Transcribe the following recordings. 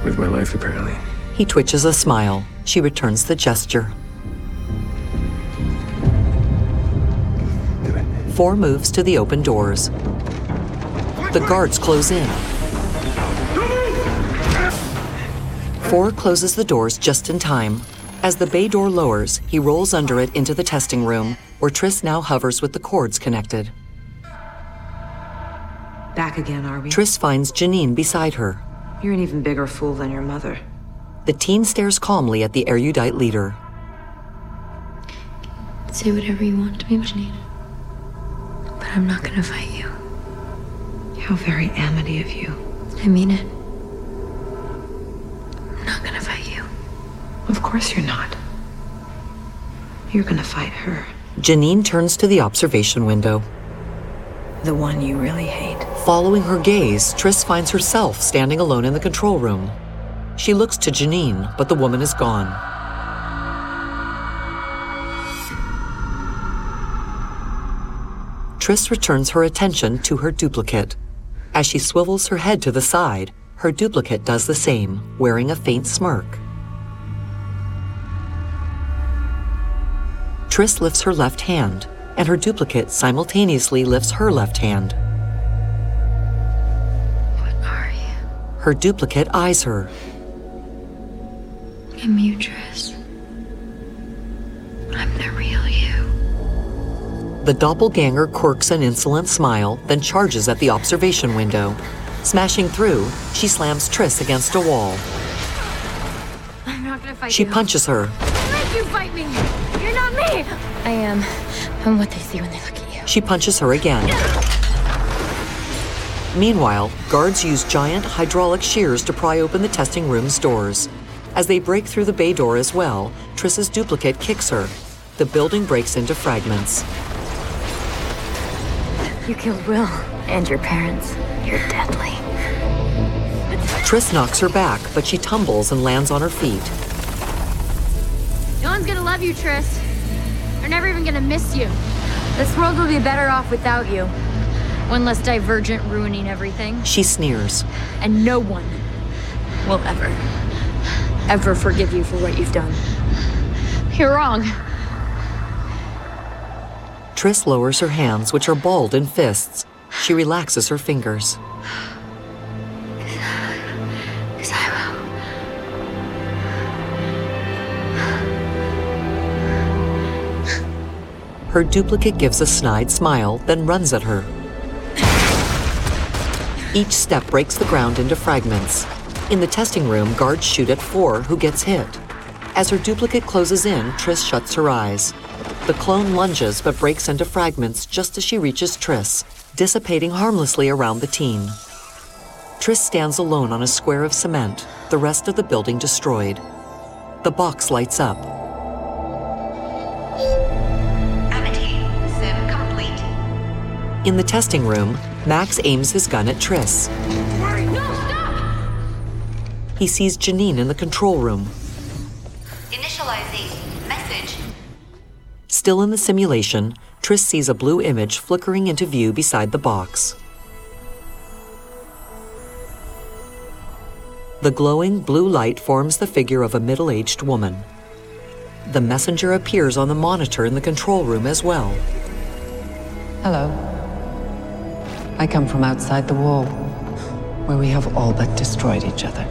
with my life, apparently. He twitches a smile. She returns the gesture. 4 moves to the open doors. The guards close in. 4 closes the doors just in time. As the bay door lowers, he rolls under it into the testing room, where Triss now hovers with the cords connected. Back again, are we? Triss finds Janine beside her. You're an even bigger fool than your mother. The teen stares calmly at the erudite leader. Say whatever you want to me, Janine. But I'm not gonna fight you. How very Amity of you. I mean it. I'm not gonna fight you. Of course you're not. You're gonna fight her. Janine turns to the observation window. The one you really hate. Following her gaze, Triss finds herself standing alone in the control room. She looks to Janine, but the woman is gone. Triss returns her attention to her duplicate. As she swivels her head to the side, her duplicate does the same, wearing a faint smirk. Triss lifts her left hand, and her duplicate simultaneously lifts her left hand. What are you? Her duplicate eyes her. I'm you, Triss. I'm the real you. The doppelganger quirks an insolent smile, then charges at the observation window. Smashing through, she slams Triss against a wall. I'm not gonna fight She you. punches her. Make you fight me! You're not me! I am. I'm what they see when they look at you. She punches her again. Meanwhile, guards use giant hydraulic shears to pry open the testing room's doors. As they break through the bay door as well, Triss's duplicate kicks her. The building breaks into fragments. You killed Will. And your parents. You're deadly. Triss knocks her back, but she tumbles and lands on her feet. No one's gonna love you, Triss. They're never even gonna miss you. This world will be better off without you. One less divergent ruining everything. She sneers. And no one will ever forgive you for what you've done. You're wrong. Triss lowers her hands, which are balled in fists. She relaxes her fingers. 'Cause I will. Her duplicate gives a snide smile, then runs at her. Each step breaks the ground into fragments. In the testing room, guards shoot at 4, who gets hit. As her duplicate closes in, Triss shuts her eyes. The clone lunges but breaks into fragments just as she reaches Triss, dissipating harmlessly around the teen. Triss stands alone on a square of cement, the rest of the building destroyed. The box lights up. Amity, sim complete. In the testing room, Max aims his gun at Triss. No, stop! He sees Janine in the control room. Initializing message. Still in the simulation, Triss sees a blue image flickering into view beside the box. The glowing blue light forms the figure of a middle-aged woman. The messenger appears on the monitor in the control room as well. Hello. I come from outside the wall, where we have all but destroyed each other.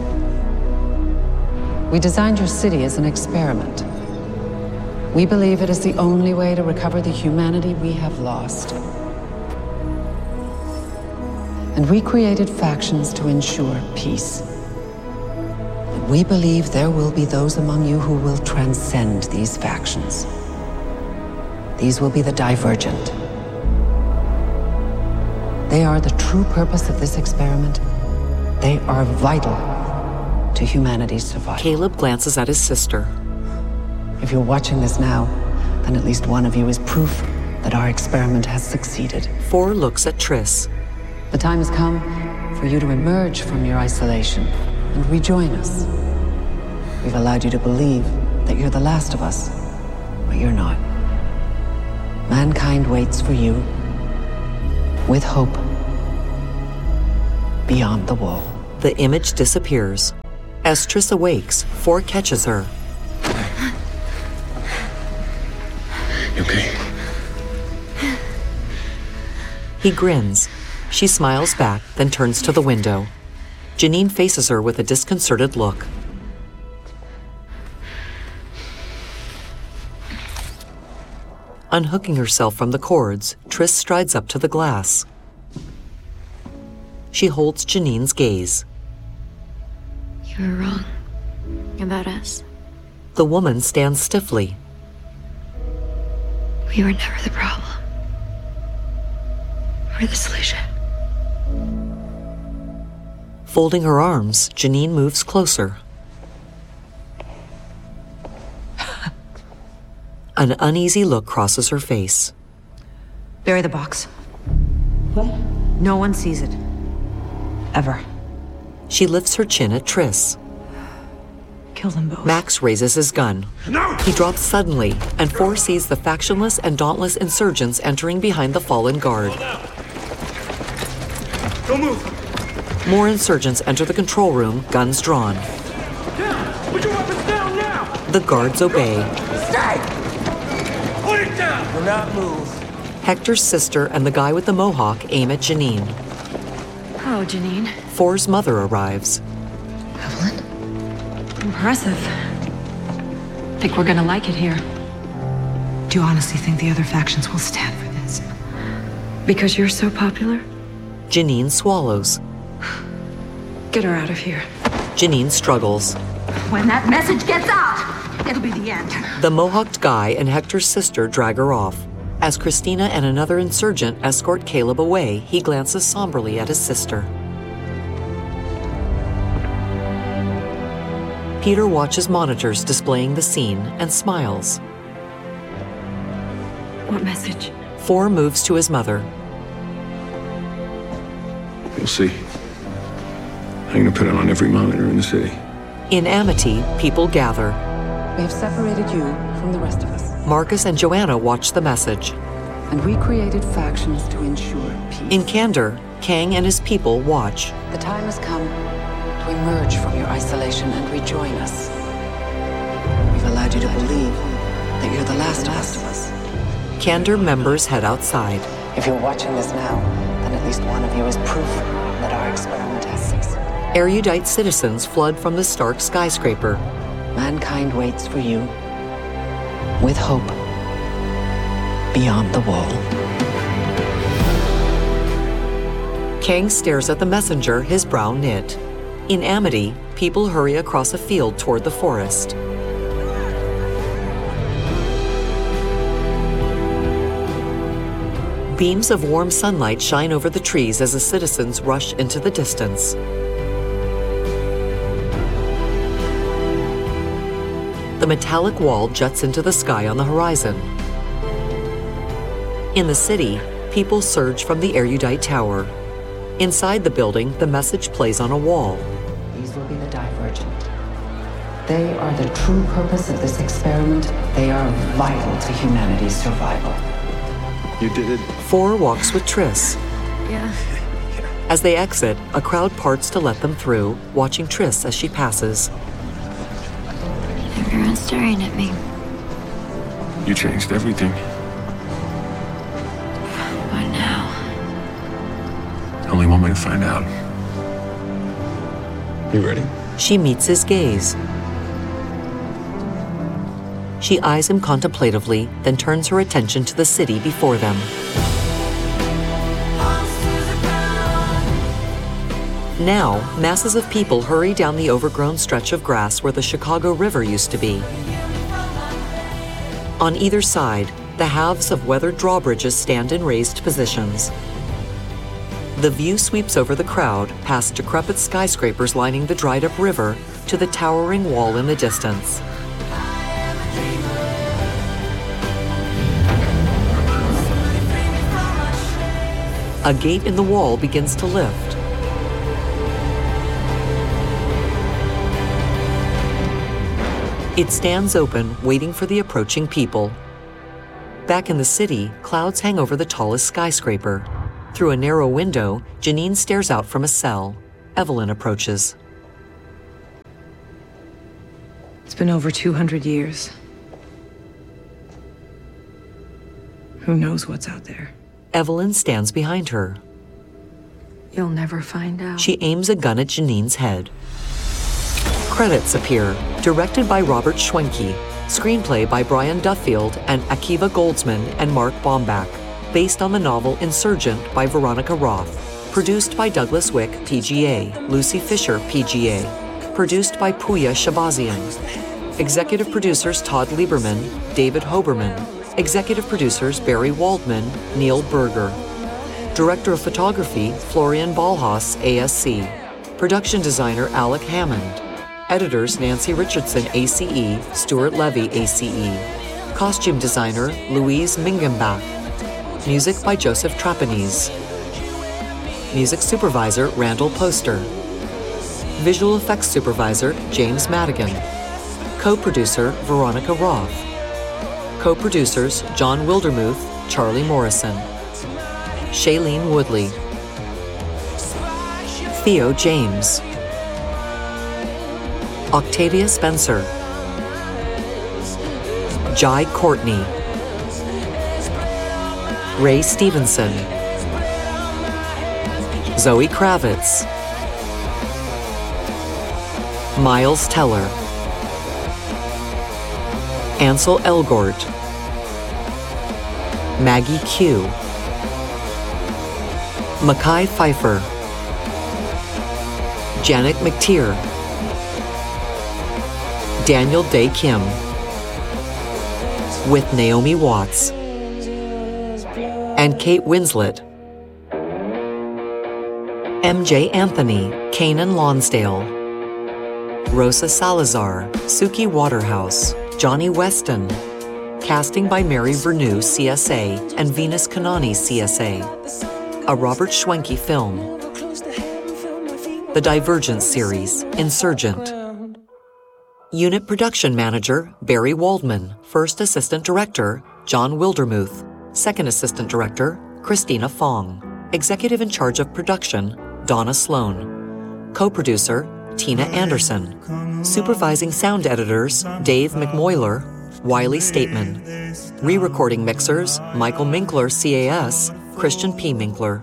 We designed your city as an experiment. We believe it is the only way to recover the humanity we have lost. And we created factions to ensure peace. But we believe there will be those among you who will transcend these factions. These will be the divergent. They are the true purpose of this experiment. They are vital to humanity's survival. Caleb glances at his sister. If you're watching this now, then at least one of you is proof that our experiment has succeeded. 4 looks at Triss. The time has come for you to emerge from your isolation and rejoin us. We've allowed you to believe that you're the last of us, but you're not. Mankind waits for you with hope beyond the wall. The image disappears. As Triss awakes, Four catches her. You okay? He grins. She smiles back, then turns to the window. Janine faces her with a disconcerted look. Unhooking herself from the cords, Triss strides up to the glass. She holds Janine's gaze. You were wrong about us. The woman stands stiffly. We were never the problem. We're the solution. Folding her arms, Janine moves closer. An uneasy look crosses her face. Bury the box. What? No one sees it. Ever. She lifts her chin at Triss. Kill them both. Max raises his gun. No! He drops suddenly, and Four sees the factionless and dauntless insurgents entering behind the fallen guard. Don't move! More insurgents enter the control room, guns drawn. Down! Put your weapons down now! The guards obey. Stay! Put it down! Do not move. Hector's sister and the guy with the mohawk aim at Janine. Oh, Janine. Four's mother arrives. Evelyn? Impressive. Think we're gonna like it here. Do you honestly think the other factions will stand for this? Because you're so popular? Janine swallows. Get her out of here. Janine struggles. When that message gets out, it'll be the end. The mohawked guy and Hector's sister drag her off. As Christina and another insurgent escort Caleb away, he glances somberly at his sister. Peter watches monitors displaying the scene and smiles. What message? Four moves to his mother. You'll see. I'm gonna put it on every monitor in the city. In Amity, people gather. We have separated you from the rest of us, Marcus and Joanna watch the message. and we created factions to ensure peace. In Candor, Kang and his people watch. The time has come to emerge from your isolation and rejoin us. We've allowed you to believe that you're the last of us. Candor members head outside. If you're watching this now, then at least one of you is proof that our experiment has succeeded. Erudite citizens flood from the Stark skyscraper. Mankind waits for you with hope beyond the wall. Kang stares at the messenger, his brow knit. In Amity, people hurry across a field toward the forest. Beams of warm sunlight shine over the trees as the citizens rush into the distance. The metallic wall juts into the sky on the horizon. In the city, people surge from the Erudite Tower. Inside the building, the message plays on a wall. These will be the Divergent. They are the true purpose of this experiment. They are vital to humanity's survival. You did it. Four walks with Triss. Yeah. As they exit, a crowd parts to let them through, watching Triss as she passes. Everyone's staring at me. You changed everything. What now? Only one way to find out. You ready? She meets his gaze. She eyes him contemplatively, then turns her attention to the city before them. Now, masses of people hurry down the overgrown stretch of grass where the Chicago River used to be. On either side, the halves of weathered drawbridges stand in raised positions. The view sweeps over the crowd, past decrepit skyscrapers lining the dried-up river, to the towering wall in the distance. A gate in the wall begins to lift. It stands open, waiting for the approaching people. Back in the city, clouds hang over the tallest skyscraper. Through a narrow window, Janine stares out from a cell. Evelyn approaches. It's been over 200 years. Who knows what's out there? Evelyn stands behind her. You'll never find out. She aims a gun at Janine's head. Credits appear, directed by Robert Schwenke, screenplay by Brian Duffield and Akiva Goldsman and Mark Baumbach, based on the novel Insurgent by Veronica Roth, produced by Douglas Wick, PGA, Lucy Fisher, PGA, produced by Puya Shabazian. Executive producers Todd Lieberman, David Hoberman. Executive producers Barry Waldman, Neil Berger. Director of photography Florian Ballhaus, ASC. Production designer Alec Hammond. Editors Nancy Richardson, ACE, Stuart Levy, ACE. Costume designer Louise Mingenbach. Music by Joseph Trapanese. Music supervisor Randall Poster. Visual effects supervisor James Madigan. Co-producer Veronica Roth. Co-producers John Wildermuth, Charlie Morrison. Shailene Woodley. Theo James. Octavia Spencer. Jai Courtney. Ray Stevenson. Zoe Kravitz. Miles Teller. Ansel Elgort. Maggie Q. Mekhi Phifer. Janet McTeer. Daniel Dae Kim. With Naomi Watts. And Kate Winslet. MJ Anthony, Kanan Lonsdale. Rosa Salazar, Suki Waterhouse, Johnny Weston. Casting by Mary Vernew, CSA, and Venus Kanani, CSA. A Robert Schwenke film. The Divergence series, Insurgent. Unit Production Manager, Barry Waldman. First Assistant Director, John Wildermuth. Second Assistant Director, Christina Fong. Executive in charge of production, Donna Sloan. Co-producer, Tina Anderson. Supervising sound editors, Dave McMoyler, Wiley Stateman. Re-recording mixers, Michael Minkler, CAS, Christian P. Minkler.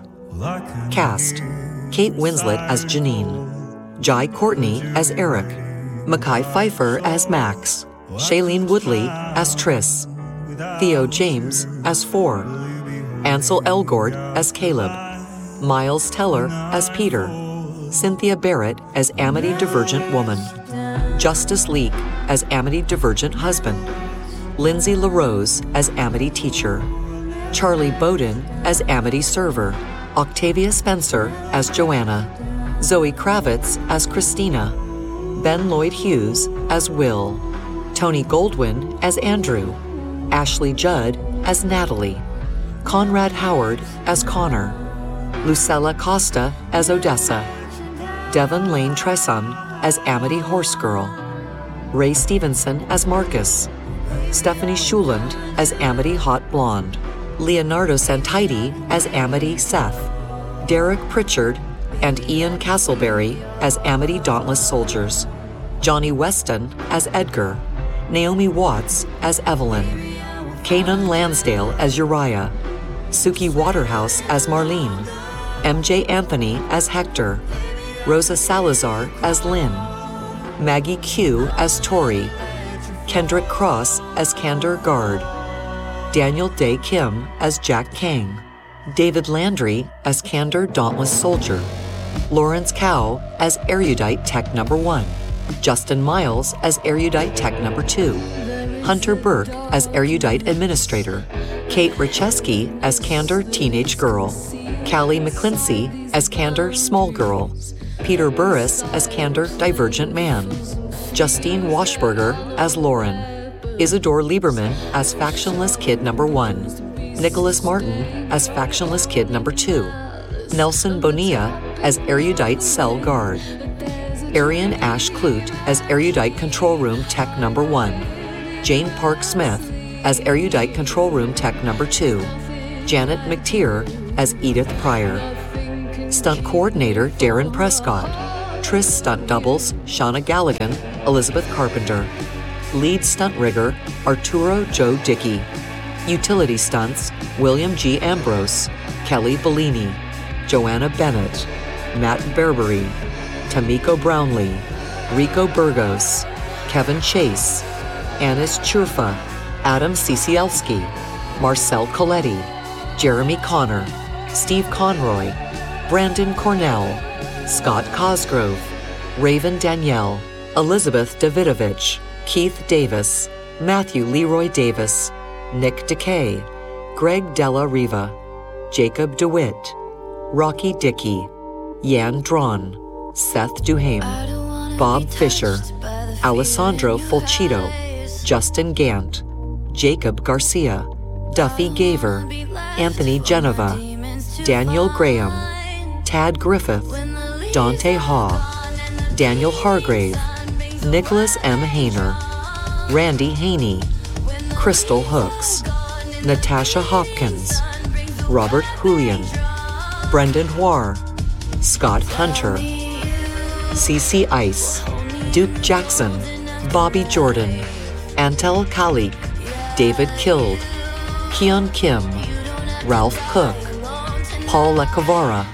Cast: Kate Winslet as Janine, Jai Courtney as Eric, Mekhi Phifer as Max, Shailene Woodley as Triss, Theo James as Four, Ansel Elgort as Caleb, Miles Teller as Peter, Cynthia Barrett as Amity Divergent Woman, Justice Leak as Amity Divergent Husband, Lindsay LaRose as Amity Teacher, Charlie Bowden as Amity Server, Octavia Spencer as Joanna, Zoe Kravitz as Christina, Ben Lloyd Hughes as Will, Tony Goldwyn as Andrew, Ashley Judd as Natalie, Conrad Howard as Connor, Lucella Costa as Odessa, Devon Lane Tresson as Amity Horse Girl, Ray Stevenson as Marcus, Stephanie Schuland as Amity Hot Blonde, Leonardo Santiti as Amity Seth, Derek Pritchard and Ian Castleberry as Amity Dauntless Soldiers, Johnny Weston as Edgar, Naomi Watts as Evelyn, Kanan Lansdale as Uriah, Suki Waterhouse as Marlene, MJ Anthony as Hector, Rosa Salazar as Lynn, Maggie Q as Tori, Kendrick Cross as Candor Guard, Daniel Dae Kim as Jack Kang, David Landry as Candor Dauntless Soldier, Lawrence Cow as Erudite Tech No. 1, Justin Miles as Erudite Tech No. 2, Hunter Burke as Erudite Administrator, Kate Richeski as Candor Teenage Girl, Callie McClincy as Candor Small Girl, Peter Burris as Candor Divergent Man, Justine Washburger as Lauren, Isidore Lieberman as Factionless Kid No. 1, Nicholas Martin as Factionless Kid No. 2, Nelson Bonilla as Erudite Cell Guard, Arian Ash Clute as Erudite Control Room Tech No. 1, Jane Park Smith as Erudite Control Room Tech No. 2, Janet McTeer as Edith Pryor, Stunt Coordinator Darren Prescott, Triss stunt doubles, Shauna Galligan, Elizabeth Carpenter. Lead stunt rigger, Arturo Joe Dickey. Utility stunts, William G. Ambrose, Kelly Bellini, Joanna Bennett, Matt Berbery, Tamiko Brownlee, Rico Burgos, Kevin Chase, Anis Churfa, Adam Cicielski, Marcel Coletti, Jeremy Connor, Steve Conroy, Brandon Cornell, Scott Cosgrove, Raven Danielle, Elizabeth Davidovich, Keith Davis, Matthew Leroy Davis, Nick DeKay, Greg Della Riva, Jacob DeWitt, Rocky Dickey, Yan Drawn, Seth Duhame, Bob Fisher, Alessandro Fulcito, Justin Gant, Jacob Garcia, Duffy Gaver, Anthony Geneva, Daniel Graham, Tad Griffith, Dante Haw, Daniel Hargrave, Nicholas M. Hayner, Randy Haney, Crystal Hooks, Natasha Hopkins, Robert Julian, Brendan Huar, Scott Hunter, Cece Ice, Duke Jackson, Bobby Jordan, Antel Khalik, David Kild, Keon Kim, Ralph Cook, Paul Lecavara,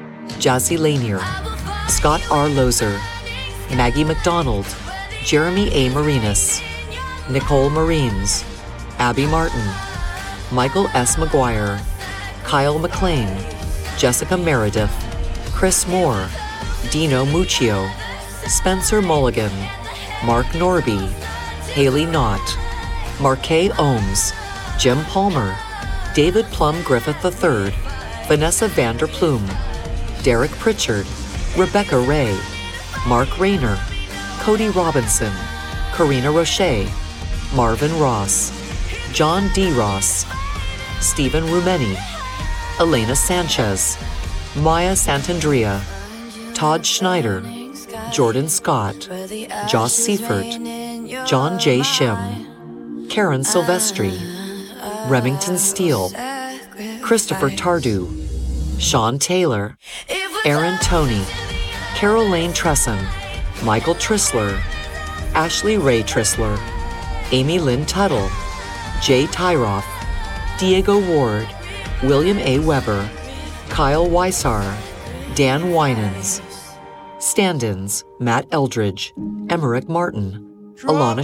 Jazzy Lanier, Scott R. Lozer, Maggie McDonald, Jeremy A. Marinas, Nicole Marines, Abby Martin, Michael S. McGuire, Kyle McLean, Jessica Meredith, Chris Moore, Dino Muccio, Spencer Mulligan, Mark Norby, Haley Knott, Marquet Ohms, Jim Palmer, David Plum Griffith III, Vanessa Vanderplume, Derek Pritchard, Rebecca Ray, Mark Rayner, Cody Robinson, Karina Roche, Marvin Ross, John D. Ross, Stephen Rumeni, Elena Sanchez, Maya Santandrea, Todd Schneider, Jordan Scott, Joss Seifert, John J. Shim, Karen Silvestri, Remington Steele, Christopher Tardu, Sean Taylor, Aaron Toney, Carol Lane Tresson, Michael Trissler, Ashley Ray Trissler, Amy Lynn Tuttle, Jay Tyroff, Diego Ward, William A. Weber, Kyle Weissar, Dan Winans. Stand-ins, Matt Eldridge, Emmerich Martin, Alana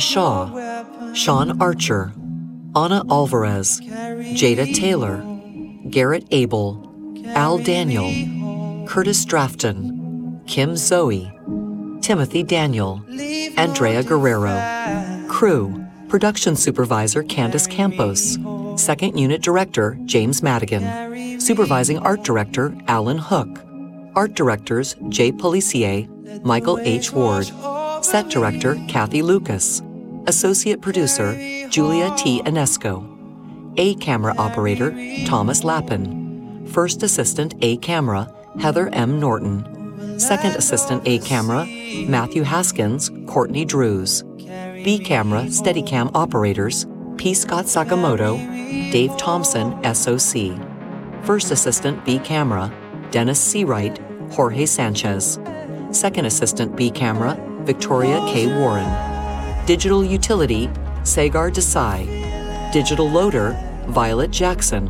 Shaw, Sean Archer, Anna Alvarez, Jada Taylor, Garrett Abel, Al Daniel, Curtis Drafton, Kim Zoe, Timothy Daniel, Andrea Guerrero. Crew, Production Supervisor Candace Campos, Second Unit Director James Madigan, Supervising Art Director Alan Hook, Art Directors Jay Policier, Michael H. Ward, Set Director Kathy Lucas, Associate Producer Julia T. Inesco, A Camera Operator Thomas Lappin, First Assistant A Camera Heather M. Norton, Second Assistant A Camera Matthew Haskins, Courtney Drews, B Camera Steadicam Operators P. Scott Sakamoto, Dave Thompson, SOC, First Assistant B Camera Dennis Seawright, Jorge Sanchez, Second Assistant B Camera Victoria K. Warren, Digital Utility Sagar Desai, Digital Loader Violet Jackson,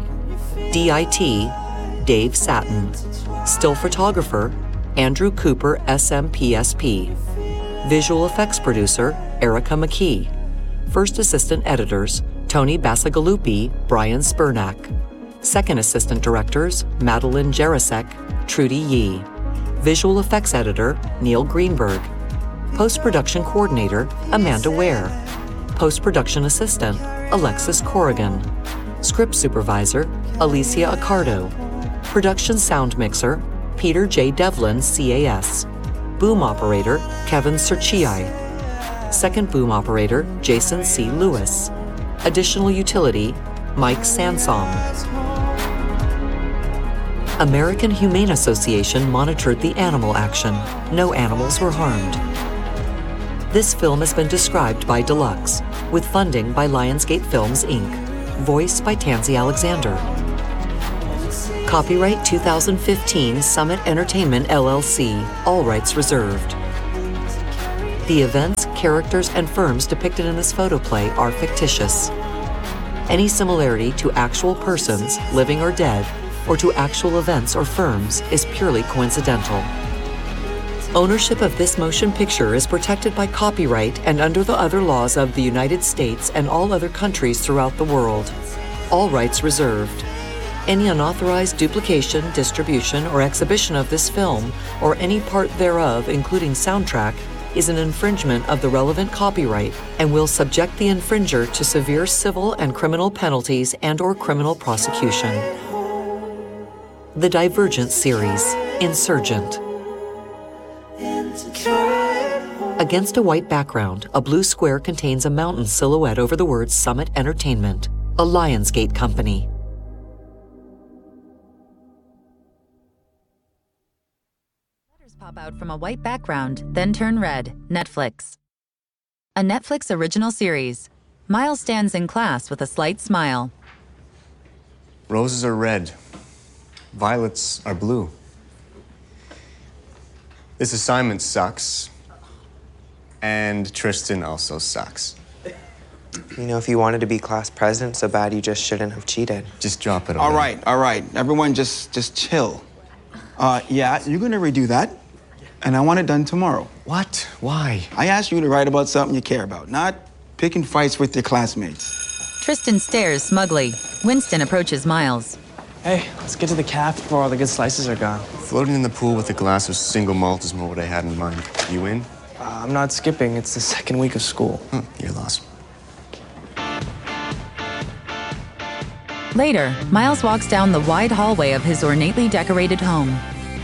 DIT Dave Satin, Still Photographer Andrew Cooper SMPSP, Visual Effects Producer Erica McKee, First Assistant Editors Tony Basagaluppi, Brian Spurnack, Second Assistant Directors Madeline Jarasek, Trudy Yee, Visual Effects Editor Neil Greenberg, Post-Production Coordinator Amanda Ware, Post-Production Assistant Alexis Corrigan, Script Supervisor Alicia Accardo, Production Sound Mixer Peter J. Devlin, CAS, Boom Operator Kevin Serchii, Second Boom Operator Jason C. Lewis, Additional Utility Mike Sansom. American Humane Association monitored the animal action. No animals were harmed. This film has been described by Deluxe, with funding by Lionsgate Films, Inc., voice by Tansy Alexander. Copyright 2015 Summit Entertainment LLC, all rights reserved. The events, characters, and firms depicted in this photoplay are fictitious. Any similarity to actual persons, living or dead, or to actual events or firms is purely coincidental. Ownership of this motion picture is protected by copyright and under the other laws of the United States and all other countries throughout the world. All rights reserved. Any unauthorized duplication, distribution, or exhibition of this film, or any part thereof, including soundtrack, is an infringement of the relevant copyright and will subject the infringer to severe civil and criminal penalties and/or criminal prosecution. The Divergent series, Insurgent. Against a white background, a blue square contains a mountain silhouette over the words Summit Entertainment, a Lionsgate company. Letters pop out from a white background, then turn red. Netflix. A Netflix original series. Miles stands in class with a slight smile. Roses are red. Violets are blue. This assignment sucks. And Tristan also sucks. You know, if you wanted to be class president so bad, you just shouldn't have cheated. Just drop it. All right. Everyone just chill. Yeah, you're gonna redo that. And I want it done tomorrow. What? Why? I asked you to write about something you care about, not picking fights with your classmates. Tristan stares smugly. Winston approaches Miles. Hey, let's get to the caf before all the good slices are gone. Floating in the pool with a glass of single malt is more what I had in mind. You in? I'm not skipping. It's the second week of school. Your loss. Later, Miles walks down the wide hallway of his ornately decorated home.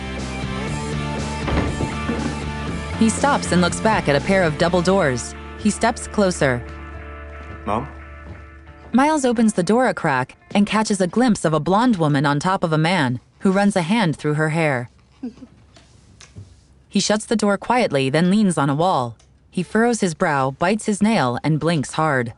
He stops and looks back at a pair of double doors. He steps closer. Mom? Miles opens the door a crack and catches a glimpse of a blonde woman on top of a man who runs a hand through her hair. He shuts the door quietly, then leans on a wall. He furrows his brow, bites his nail, and blinks hard.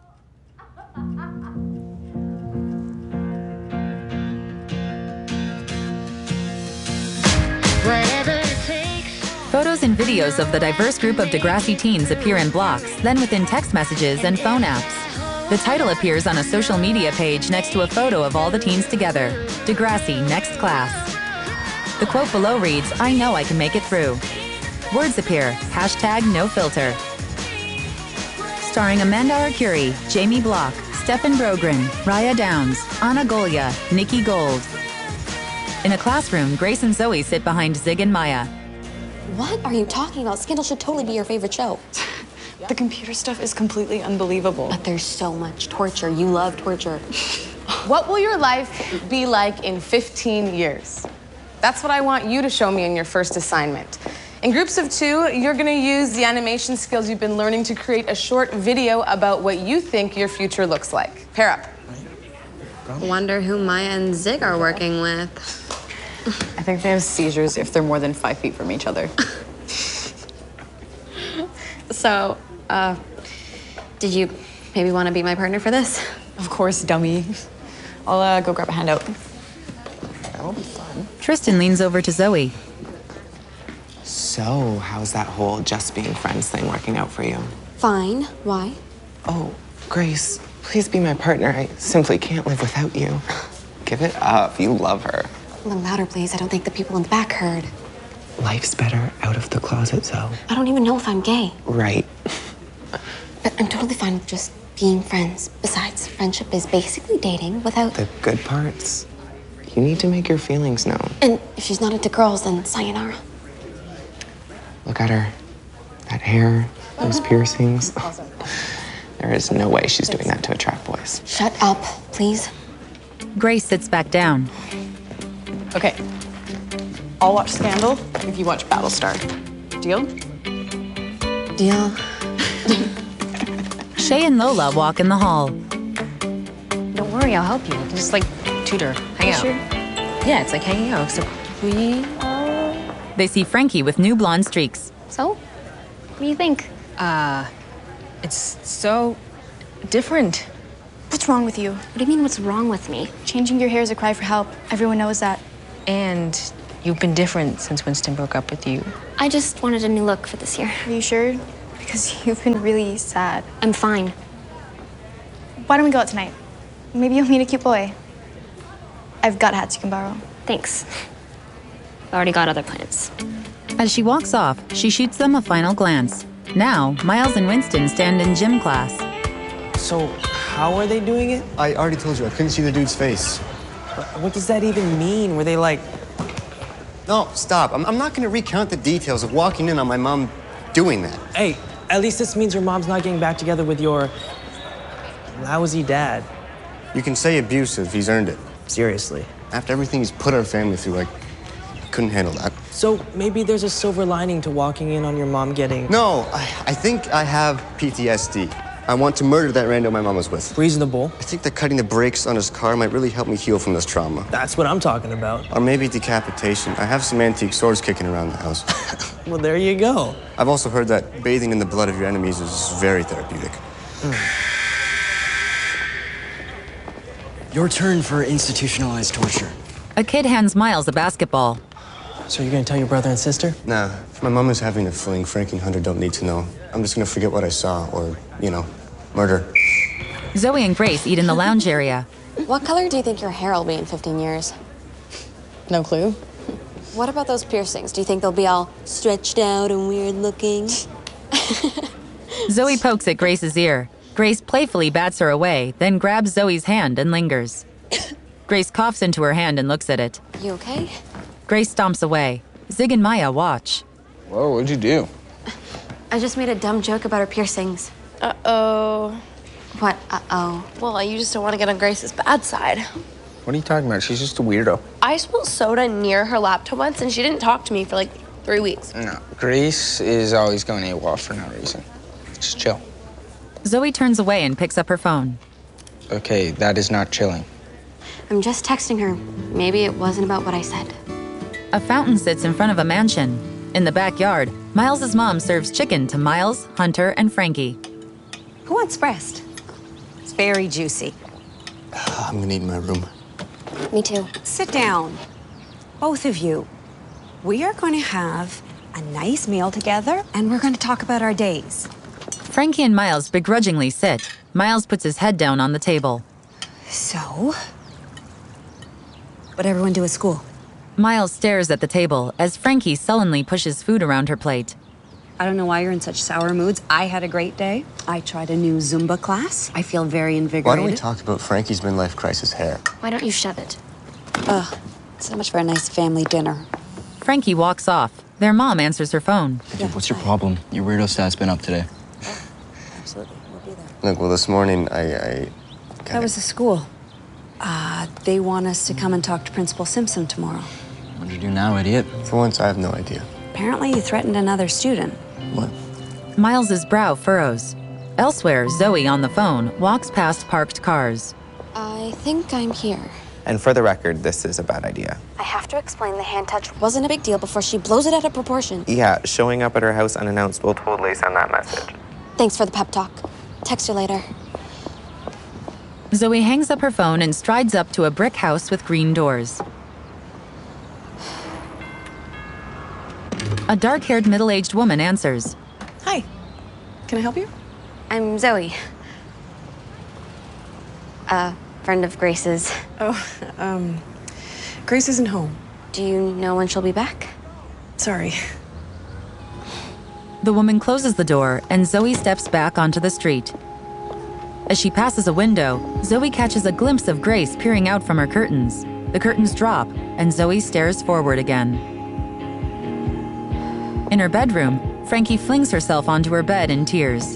Photos and videos of the diverse group of Degrassi teens appear in blocks, then within text messages and phone apps. The title appears on a social media page next to a photo of all the teens together. Degrassi, next class. The quote below reads, "I know I can make it through." Words appear, #NoFilter. Starring Amanda Arcuri, Jamie Block, Stefan Brogren, Raya Downs, Anna Golia, Nikki Gold. In a classroom, Grace and Zoe sit behind Zig and Maya. What are you talking about? Scandal should totally be your favorite show. The computer stuff is completely unbelievable. But there's so much torture. You love torture. What will your life be like in 15 years? That's what I want you to show me in your first assignment. In groups of 2, you're gonna use the animation skills you've been learning to create a short video about what you think your future looks like. Pair up. Wonder who Maya and Zig are working with. I think they have seizures if they're more than 5 feet from each other. So, did you maybe want to be my partner for this? Of course, dummy. I'll go grab a handout. That'll be fun. Tristan leans over to Zoe. So, how's that whole just being friends thing working out for you? Fine. Why? Oh, Grace, please be my partner. I simply can't live without you. Give it up. You love her. A little louder, please. I don't think the people in the back heard. Life's better out of the closet, Zoe. I don't even know if I'm gay. Right. But I'm totally fine with just being friends. Besides, friendship is basically dating without... The good parts. You need to make your feelings known. And if she's not into girls, then sayonara. Look at her. That hair, those piercings. There is no way she's doing that to attract boys. Shut up, please. Grace sits back down. Okay. I'll watch Scandal if you watch Battlestar. Deal? Deal. Shay and Lola walk in the hall. Don't worry, I'll help you. Just like tutor, hang out. Sure? Yeah, it's like hanging out, except we They see Frankie with new blonde streaks. So, what do you think? It's so different. What's wrong with you? What do you mean, what's wrong with me? Changing your hair is a cry for help. Everyone knows that. And you've been different since Winston broke up with you. I just wanted a new look for this year. Are you sure? Because you've been really sad. I'm fine. Why don't we go out tonight? Maybe you'll meet a cute boy. I've got hats you can borrow. Thanks. I already got other plans. As she walks off, she shoots them a final glance. Now, Miles and Winston stand in gym class. So, how are they doing it? I already told you, I couldn't see the dude's face. What does that even mean? Were they like... No, stop. I'm not going to recount the details of walking in on my mom doing that. Hey, at least this means your mom's not getting back together with your... lousy dad. You can say abusive. He's earned it. Seriously. After everything he's put our family through, I couldn't handle that. So maybe there's a silver lining to walking in on your mom getting... No, I think I have PTSD. I want to murder that rando my mom was with. Reasonable. I think that cutting the brakes on his car might really help me heal from this trauma. That's what I'm talking about. Or maybe decapitation. I have some antique swords kicking around the house. Well, there you go. I've also heard that bathing in the blood of your enemies is very therapeutic. Your turn for institutionalized torture. A kid hands Miles a basketball. So you're gonna tell your brother and sister? Nah, if my mom is having a fling, Frankie and Hunter don't need to know. I'm just gonna forget what I saw, or, you know, murder. Zoe and Grace eat in the lounge area. What color do you think your hair will be in 15 years? No clue. What about those piercings? Do you think they'll be all stretched out and weird looking? Zoe pokes at Grace's ear. Grace playfully bats her away, then grabs Zoe's hand and lingers. Grace coughs into her hand and looks at it. You okay? Grace stomps away. Zig and Maya watch. Whoa, what'd you do? I just made a dumb joke about her piercings. Uh-oh. What, uh-oh? Well, you just don't want to get on Grace's bad side. What are you talking about? She's just a weirdo. I spilled soda near her laptop once, and she didn't talk to me for like 3 weeks. No, Grace is always going AWOL for no reason. Just chill. Zoe turns away and picks up her phone. Okay, that is not chilling. I'm just texting her. Maybe it wasn't about what I said. A fountain sits in front of a mansion. In the backyard, Miles's mom serves chicken to Miles, Hunter, and Frankie. Who wants breast? It's very juicy. I'm gonna eat in my room. Me too. Sit down, both of you. We are going to have a nice meal together, and we're going to talk about our days. Frankie and Miles begrudgingly sit. Miles puts his head down on the table. So, what'd everyone do at school? Miles stares at the table as Frankie sullenly pushes food around her plate. I don't know why you're in such sour moods. I had a great day. I tried a new Zumba class. I feel very invigorated. Why don't we talk about Frankie's midlife crisis hair? Why don't you shove it? Ugh, so much for a nice family dinner. Frankie walks off. Their mom answers her phone. Hey, dude, what's your problem? Your weirdo stat's been up today. Absolutely, we'll be there. Look, well, this morning, I That was the school. They want us to come and talk to Principal Simpson tomorrow. What'd you do now, idiot? For once, I have no idea. Apparently you threatened another student. What? Miles's brow furrows. Elsewhere, Zoe, on the phone, walks past parked cars. I think I'm here. And for the record, this is a bad idea. I have to explain the hand touch wasn't a big deal before she blows it out of proportion. Yeah, showing up at her house unannounced will totally send that message. Thanks for the pep talk. Text you later. Zoe hangs up her phone and strides up to a brick house with green doors. A dark-haired, middle-aged woman answers. Hi. Can I help you? I'm Zoe. Friend of Grace's. Oh, Grace isn't home. Do you know when she'll be back? Sorry. The woman closes the door, and Zoe steps back onto the street. As she passes a window, Zoe catches a glimpse of Grace peering out from her curtains. The curtains drop, and Zoe stares forward again. In her bedroom, Frankie flings herself onto her bed in tears.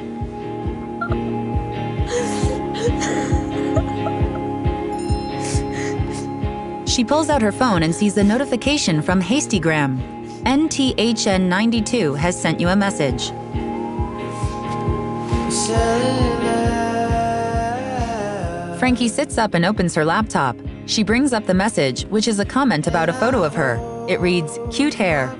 She pulls out her phone and sees a notification from Hastygram. NTHN92 has sent you a message. Frankie sits up and opens her laptop. She brings up the message, which is a comment about a photo of her. It reads, "Cute hair."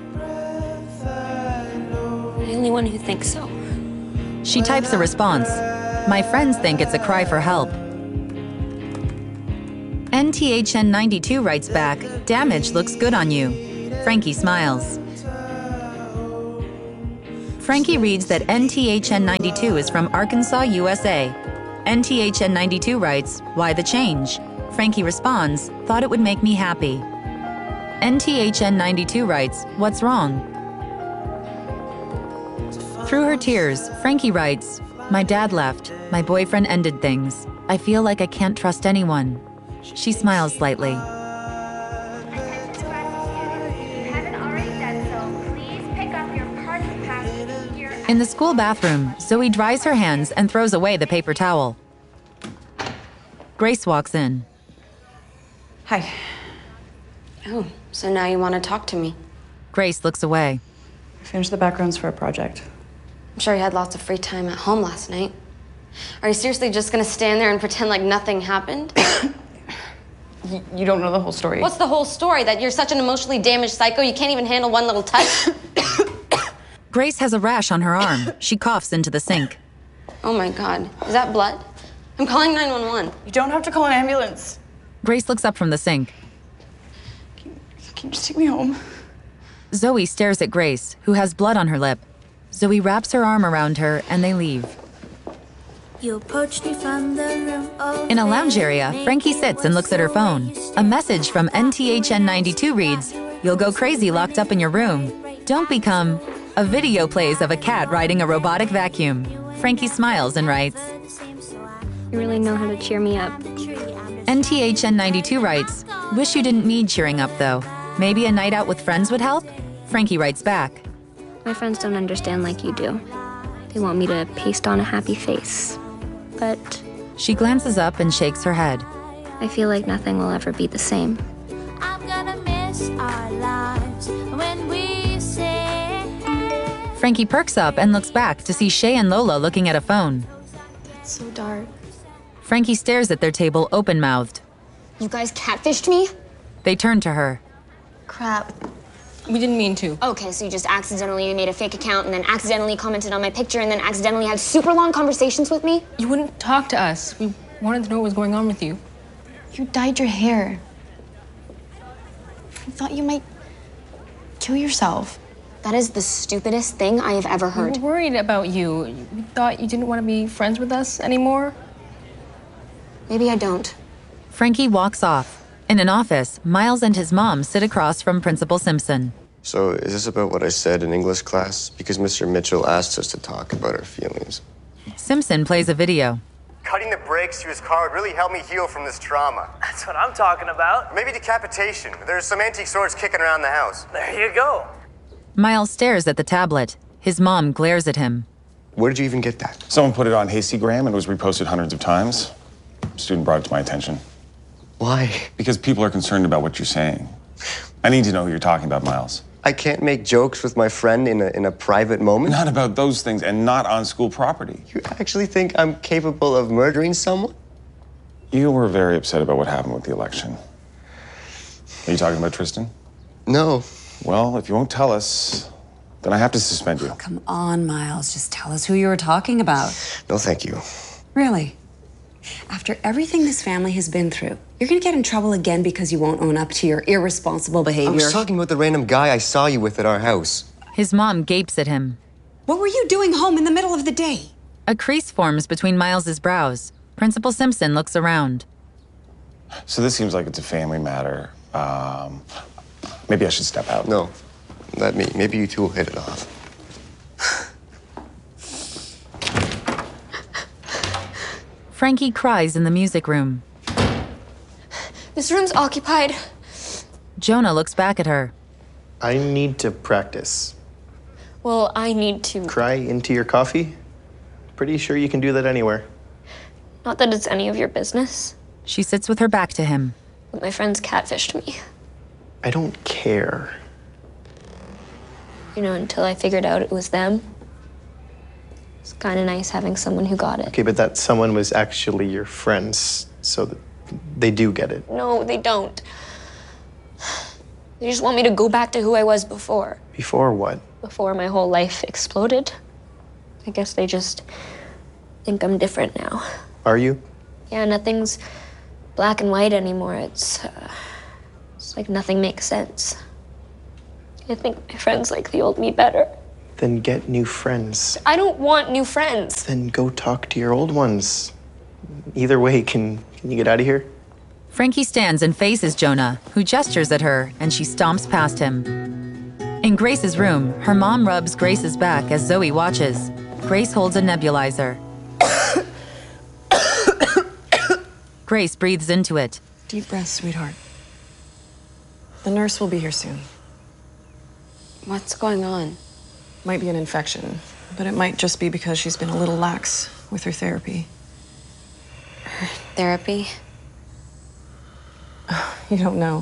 The only one who thinks so. She types a response. "My friends think it's a cry for help." NTHN92 writes back, "Damage looks good on you." Frankie smiles. Frankie reads that NTHN92 is from Arkansas, USA. NTHN92 writes, "Why the change?" Frankie responds, "Thought it would make me happy." NTHN92 writes, "What's wrong?" Through her tears, Frankie writes, "My dad left. My boyfriend ended things. I feel like I can't trust anyone." She smiles slightly. In the school bathroom, Zoe dries her hands and throws away the paper towel. Grace walks in. Hi. Oh, so now you want to talk to me? Grace looks away. I finished the backgrounds for a project. I'm sure you had lots of free time at home last night. Are you seriously just gonna stand there and pretend like nothing happened? You don't know the whole story. What's the whole story? That you're such an emotionally damaged psycho you can't even handle one little touch? Grace has a rash on her arm. She coughs into the sink. Oh my God, is that blood? I'm calling 911. You don't have to call an ambulance. Grace looks up from the sink. Can you just take me home? Zoe stares at Grace, who has blood on her lip. Zoe wraps her arm around her and they leave. You approached me from the room. In a lounge area, Frankie sits and looks at her phone. A message from NTHN92 reads, "You'll go crazy locked up in your room. Don't become..." A video plays of a cat riding a robotic vacuum. Frankie smiles and writes, You really know how to cheer me up. NTHN92 writes, "Wish you didn't need cheering up though. Maybe a night out with friends would help?" Frankie writes back, My friends don't understand like you do. They want me to paste on a happy face. But she glances up and shakes her head. I feel like nothing will ever be the same. I'm gonna miss our lives when we say. Frankie perks up and looks back to see Shay and Lola looking at a phone. It's so dark. Frankie stares at their table open-mouthed. You guys catfished me? They turn to her. Crap. We didn't mean to. Okay, so you just accidentally made a fake account and then accidentally commented on my picture and then accidentally had super long conversations with me? You wouldn't talk to us. We wanted to know what was going on with you. You dyed your hair. I thought you might kill yourself. That is the stupidest thing I have ever heard. We were worried about you. We thought you didn't want to be friends with us anymore. Maybe I don't. Frankie walks off. In an office, Miles and his mom sit across from Principal Simpson. So, is this about what I said in English class? Because Mr. Mitchell asked us to talk about our feelings. Simpson plays a video. Cutting the brakes to his car would really help me heal from this trauma. That's what I'm talking about. Maybe decapitation. There's some antique swords kicking around the house. There you go. Miles stares at the tablet. His mom glares at him. Where did you even get that? Someone put it on Hastygram and it was reposted hundreds of times. A student brought it to my attention. Why? Because people are concerned about what you're saying. I need to know who you're talking about, Miles. I can't make jokes with my friend in a private moment? Not about those things and not on school property. You actually think I'm capable of murdering someone? You were very upset about what happened with the election. Are you talking about Tristan? No. Well, if you won't tell us, then I have to suspend you. Come on, Miles. Just tell us who you were talking about. No, thank you. Really? After everything this family has been through, you're gonna get in trouble again because you won't own up to your irresponsible behavior. I was talking about the random guy I saw you with at our house. His mom gapes at him. What were you doing home in the middle of the day? A crease forms between Miles's brows. Principal Simpson looks around. So this seems like it's a family matter. Maybe I should step out. No, let me. Maybe you two will hit it off. Frankie cries in the music room. This room's occupied. Jonah looks back at her. I need to practice. Well, I need to. Cry into your coffee? Pretty sure you can do that anywhere. Not that it's any of your business. She sits with her back to him. But my friends catfished me. I don't care. You know, until I figured out it was them. It's kind of nice having someone who got it. Okay, but that someone was actually your friends, so that they do get it. No, they don't. They just want me to go back to who I was before. Before what? Before my whole life exploded. I guess they just think I'm different now. Are you? Yeah, nothing's black and white anymore. It's like nothing makes sense. I think my friends like the old me better. Then get new friends. I don't want new friends. Then go talk to your old ones. Either way, can you get out of here? Frankie stands and faces Jonah, who gestures at her, and she stomps past him. In Grace's room, her mom rubs Grace's back as Zoe watches. Grace holds a nebulizer. Grace breathes into it. Deep breath, sweetheart. The nurse will be here soon. What's going on? Might be an infection, but it might just be because she's been a little lax with her therapy. Her therapy? You don't know.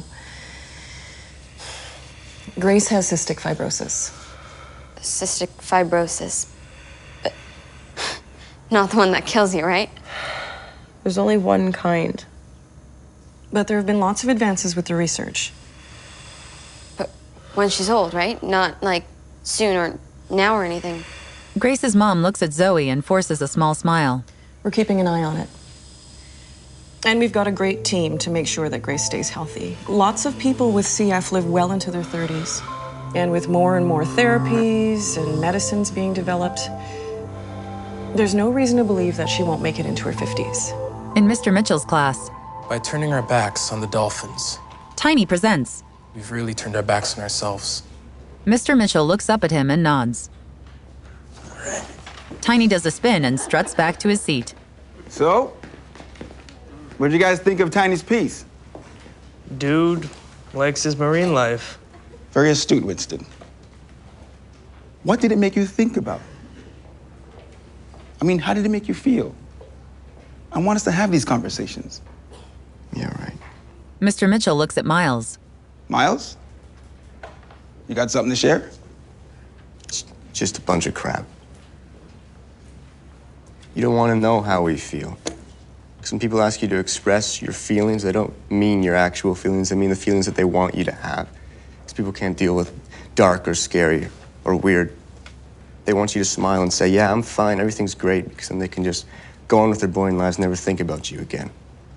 Grace has cystic fibrosis. Cystic fibrosis. But not the one that kills you, right? There's only one kind. But there have been lots of advances with the research. But when she's old, right? Not like soon or now or anything. Grace's mom looks at Zoe and forces a small smile. We're keeping an eye on it. And we've got a great team to make sure that Grace stays healthy. Lots of people with CF live well into their 30s. And with more and more therapies and medicines being developed, there's no reason to believe that she won't make it into her 50s. In Mr. Mitchell's class, by turning our backs on the dolphins, Tiny presents. We've really turned our backs on ourselves. Mr. Mitchell looks up at him and nods. Tiny does a spin and struts back to his seat. So, what did you guys think of Tiny's piece? Dude likes his marine life. Very astute, Winston. What did it make you think about? I mean, how did it make you feel? I want us to have these conversations. Yeah, right. Mr. Mitchell looks at Miles. Miles? You got something to share? It's just a bunch of crap. You don't want to know how we feel. Some people ask you to express your feelings. They don't mean your actual feelings. They mean the feelings that they want you to have. Because people can't deal with dark or scary or weird. They want you to smile and say, yeah, I'm fine, everything's great, because then they can just go on with their boring lives and never think about you again.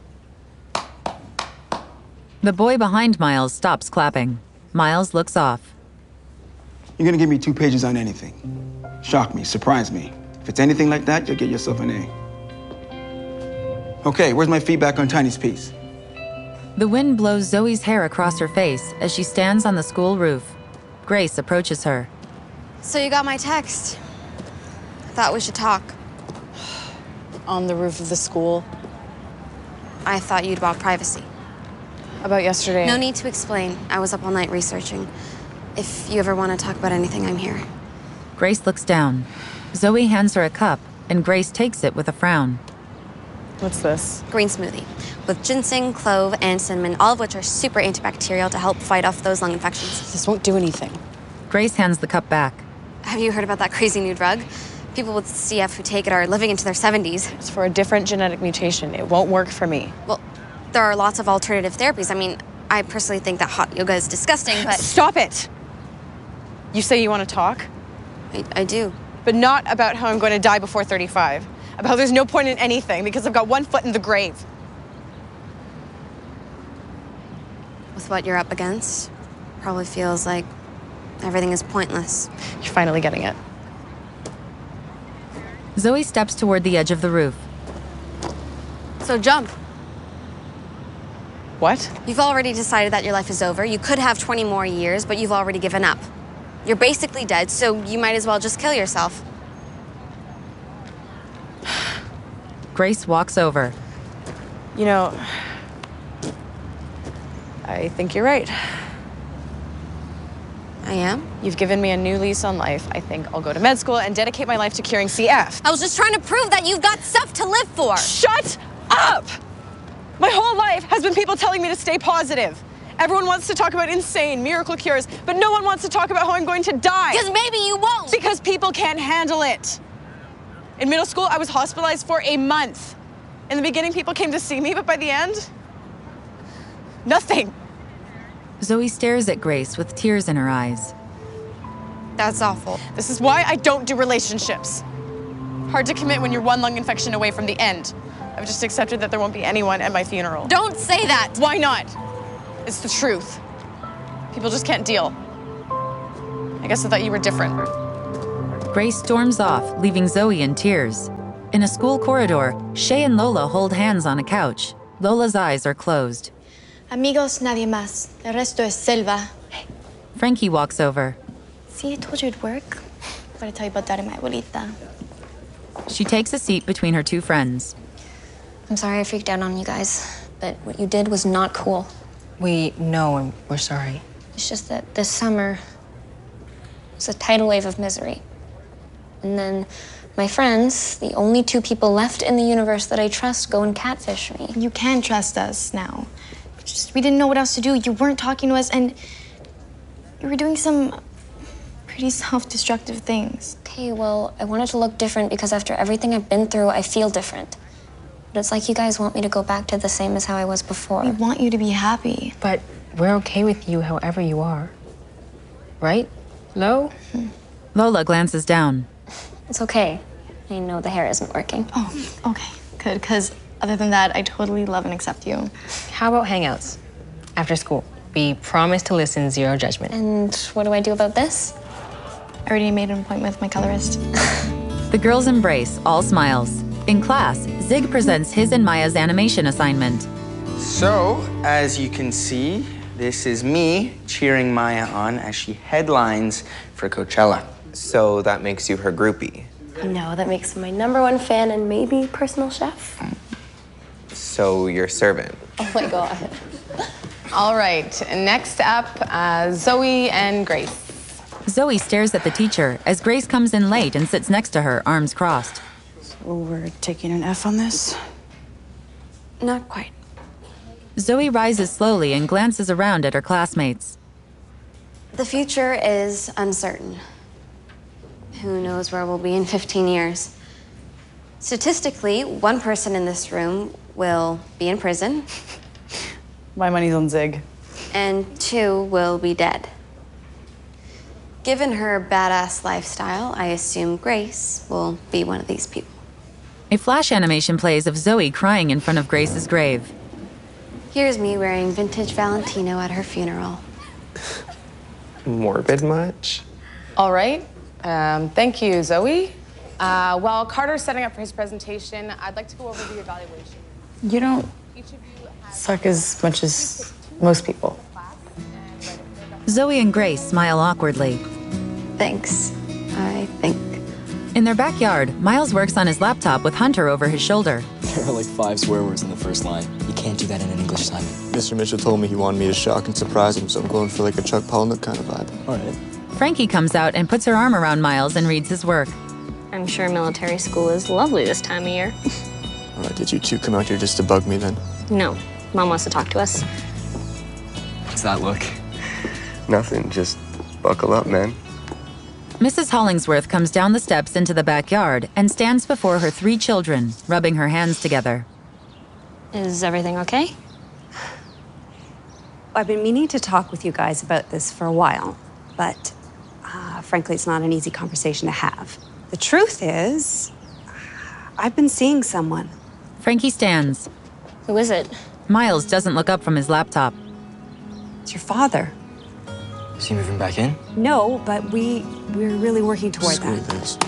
The boy behind Miles stops clapping. Miles looks off. You're gonna give me 2 pages on anything. Shock me, surprise me. If it's anything like that, you'll get yourself an A. Okay, where's my feedback on Tiny's piece? The wind blows Zoe's hair across her face as she stands on the school roof. Grace approaches her. So you got my text. I thought we should talk. On the roof of the school. I thought you'd want privacy. About yesterday. No need to explain. I was up all night researching. If you ever want to talk about anything, I'm here. Grace looks down. Zoe hands her a cup, and Grace takes it with a frown. What's this? Green smoothie with ginseng, clove, and cinnamon, all of which are super antibacterial to help fight off those lung infections. This won't do anything. Grace hands the cup back. Have you heard about that crazy new drug? People with CF who take it are living into their 70s. It's for a different genetic mutation. It won't work for me. Well, there are lots of alternative therapies. I mean, I personally think that hot yoga is disgusting, but... Stop it! You say you want to talk? I do. But not about how I'm going to die before 35. About how there's no point in anything because I've got one foot in the grave. With what you're up against, probably feels like everything is pointless. You're finally getting it. Zoe steps toward the edge of the roof. So jump. What? You've already decided that your life is over. You could have 20 more years, but you've already given up. You're basically dead, so you might as well just kill yourself. Grace walks over. You know, I think you're right. I am? You've given me a new lease on life. I think I'll go to med school and dedicate my life to curing CF. I was just trying to prove that you've got stuff to live for. Shut up! My whole life has been people telling me to stay positive. Everyone wants to talk about insane miracle cures, but no one wants to talk about how I'm going to die. Because maybe you won't. Because people can't handle it. In middle school, I was hospitalized for a month. In the beginning, people came to see me, but by the end, nothing. Zoe stares at Grace with tears in her eyes. That's awful. This is why I don't do relationships. Hard to commit when you're one lung infection away from the end. I've just accepted that there won't be anyone at my funeral. Don't say that! Why not? It's the truth. People just can't deal. I guess I thought you were different. Grace storms off, leaving Zoe in tears. In a school corridor, Shay and Lola hold hands on a couch. Lola's eyes are closed. Amigos, nadie más. El resto es selva. Frankie walks over. See, I told you it'd work. But I tell you about that in my abuelita. She takes a seat between her two friends. I'm sorry I freaked out on you guys, but what you did was not cool. We know and we're sorry. It's just that this summer was a tidal wave of misery. And then my friends, the only two people left in the universe that I trust, go and catfish me. You can trust us now. Just, we didn't know what else to do. You weren't talking to us, and you were doing some pretty self-destructive things. Okay, well, I wanted to look different because after everything I've been through, I feel different. But it's like you guys want me to go back to the same as how I was before. We want you to be happy. But we're okay with you however you are. Right, Lo? Lola glances down. It's okay. I know the hair isn't working. Oh, okay, good, because other than that, I totally love and accept you. How about hangouts? After school. We promise to listen, zero judgment. And what do I do about this? I already made an appointment with my colorist. The girls embrace, all smiles. In class, Zig presents his and Maya's animation assignment. So, as you can see, this is me cheering Maya on as she headlines for Coachella. So that makes you her groupie. No, that makes him my #1 fan and maybe personal chef. So your servant. Oh my God. All right, next up, Zoe and Grace. Zoe stares at the teacher as Grace comes in late and sits next to her, arms crossed. So we're taking an F on this? Not quite. Zoe rises slowly and glances around at her classmates. The future is uncertain. Who knows where we'll be in 15 years? Statistically, one person in this room will be in prison. My money's on Zig. And 2 will be dead. Given her badass lifestyle, I assume Grace will be one of these people. A flash animation plays of Zoe crying in front of Grace's grave. Here's me wearing vintage Valentino at her funeral. Morbid much? All right, thank you, Zoe. While Carter's setting up for his presentation, I'd like to go over the evaluation. You don't suck as much as most people. Zoe and Grace smile awkwardly. Thanks, I think. In their backyard, Miles works on his laptop with Hunter over his shoulder. There are like 5 swear words in the first line. You can't do that in an English assignment. Mr. Mitchell told me he wanted me to shock and surprise him, so I'm going for like a Chuck Palahniuk kind of vibe. All right. Frankie comes out and puts her arm around Miles and reads his work. I'm sure military school is lovely this time of year. All right, did you two come out here just to bug me then? No, Mom wants to talk to us. What's that look? Nothing, just buckle up, man. Mrs. Hollingsworth comes down the steps into the backyard and stands before her 3 children, rubbing her hands together. Is everything okay? I've been meaning to talk with you guys about this for a while, but frankly, it's not an easy conversation to have. The truth is, I've been seeing someone. Frankie stands. Who is it? Miles doesn't look up from his laptop. It's your father. Is he moving back in? No, but we're really working toward Screw that. this.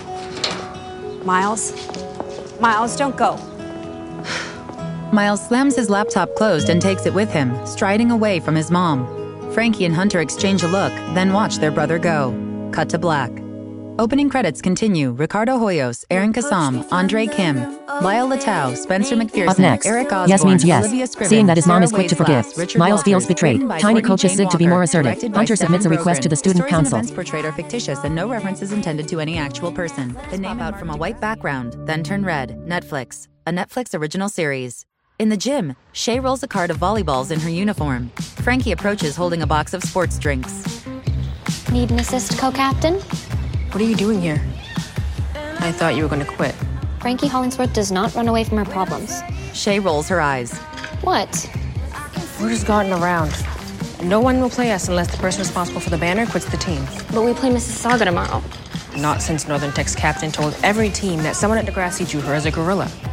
Miles, don't go. Miles slams his laptop closed and takes it with him, striding away from his mom. Frankie and Hunter exchange a look, then watch their brother go. Cut to black. Opening credits continue. Ricardo Hoyos, Aaron Kassam, Andre Kim, Lyle Latau, Spencer McPherson, Up next, Eric Osborne, yes means yes. Olivia Scriven, Seeing that his mom is Sarah quick to forgive. Waisglass, Richard Miles Walters, feels betrayed. written by Tiny Courtney coaches Jane Sid to be Walker, more assertive. directed by Hunter submits a Stefan request to the Brogren. student Stories and council. events portrayed are fictitious and no reference is intended to any actual person. The name out from a white background, then turn red. Netflix. A Netflix original series. In the gym, Shay rolls a cart of volleyballs in her uniform. Frankie approaches holding a box of sports drinks. Need an assist, co-captain? What are you doing here? I thought you were going to quit. Frankie Hollingsworth does not run away from her problems. Shay rolls her eyes. What? We're just gotten around. No one will play us unless the person responsible for the banner quits the team. But we play Mississauga tomorrow. Not since Northern Tech's captain told every team that someone at Degrassi drew her as a gorilla.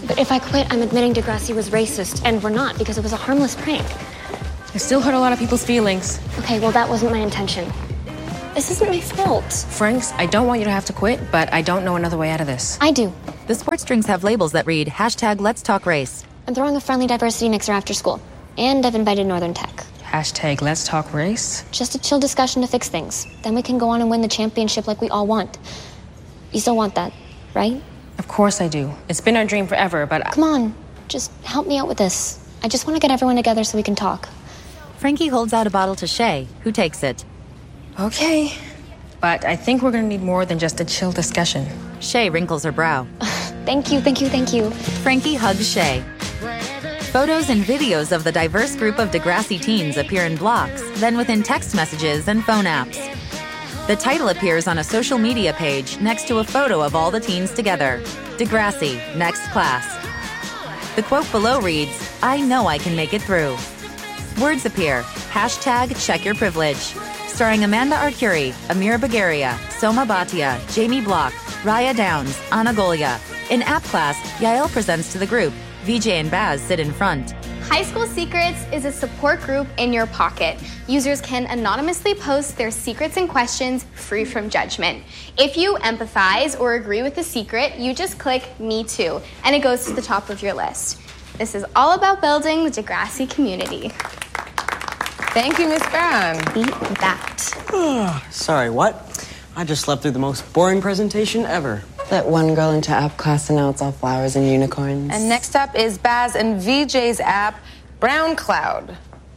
But if I quit, I'm admitting Degrassi was racist, and we're not, because it was a harmless prank. It still hurt a lot of people's feelings. Okay, well, that wasn't my intention. This isn't my fault. Franks, I don't want you to have to quit, but I don't know another way out of this. I do. The sports drinks have labels that read #Let'sTalkRace. I'm throwing a friendly diversity mixer after school, and I've invited Northern Tech. #Let'sTalkRace? Just a chill discussion to fix things. Then we can go on and win the championship like we all want. You still want that, right? Of course I do. It's been our dream forever, but... Come on, just help me out with this. I just want to get everyone together so we can talk. Frankie holds out a bottle to Shay, who takes it. Okay. But I think we're gonna need more than just a chill discussion. Shay wrinkles her brow. Thank you, thank you, thank you. Frankie hugs Shay. Photos and videos of the diverse group of Degrassi teens appear in blocks, then within text messages and phone apps. The title appears on a social media page next to a photo of all the teens together. Degrassi, next class. The quote below reads, "I know I can make it through." Words appear, #CheckYourPrivilege, starring Amanda Arcuri, Amira Bagaria, Soma Bhatia, Jamie Block, Raya Downs, Anna Golia. In app class, Yael presents to the group. VJ and Baz sit in front. High School Secrets is a support group in your pocket. Users can anonymously post their secrets and questions free from judgment. If you empathize or agree with the secret, you just click Me Too, and it goes to the top of your list. This is all about building the Degrassi community. Thank you, Miss Brown. Beat that. Sorry, what? I just slept through the most boring presentation ever. That one girl into app class and now it's all flowers and unicorns. And next up is Baz and VJ's app, Brown Cloud.